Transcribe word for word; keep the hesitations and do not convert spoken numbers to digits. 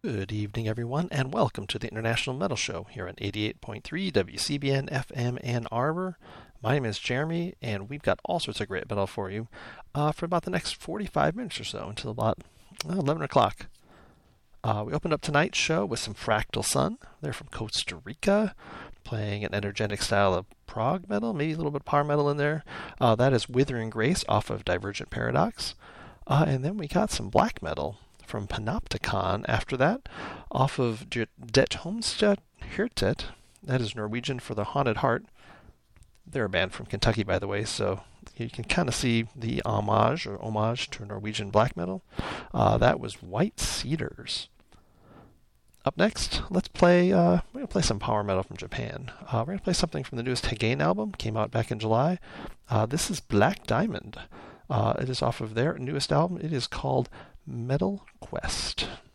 Good evening, everyone, and welcome to the International Metal Show here on eighty-eight point three W C B N F M Ann Arbor. My name is Jeremy, and we've got all sorts of great metal for you uh, for about the next forty-five minutes or so until about uh, eleven o'clock. Uh, we opened up tonight's show with some Fractal Sun. They're from Costa Rica, playing an energetic style of prog metal, maybe a little bit of power metal in there. Uh, that is Withering Grace off of Divergent Paradox. Uh, and then we got some black metal from Panopticon after that, off of Det Homestead Hirtet. That is Norwegian for the Haunted Heart. They're a band from Kentucky, by the way, so you can kind of see the homage or homage to Norwegian black metal. Uh, that was White Cedars. Up next, let's play, uh, we're going to play some power metal from Japan. Uh, we're going to play something from the newest Hagain album, came out back in July. Uh, this is Black Diamond. Uh, it is off of their newest album. It is called Metal Quest.